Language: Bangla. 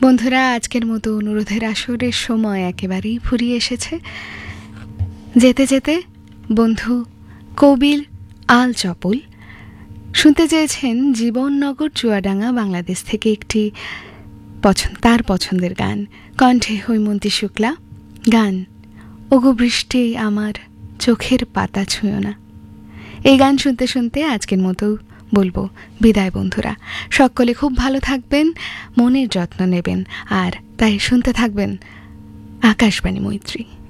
বন্ধুরা, আজকের মতো অনুরোধের আসরের সময় একেবারেই ফুরিয়ে এসেছে। যেতে যেতে বন্ধু কবির আল চপল শুনতে চেয়েছেন জীবননগর চুয়াডাঙ্গা বাংলাদেশ থেকে একটি তার পছন্দের গান, কণ্ঠে হৈমন্তী শুক্লা। গান ওগো বৃষ্টি আমার চোখের পাতা ছুঁয়ো না। এই গান শুনতে শুনতে আজকের মতো বলবো বিদায় বন্ধুরা। সকলে খুব ভালো থাকবেন, মনের যত্ন নেবেন, আর তাই শুনতে থাকবেন আকাশবাণী মৈত্রী।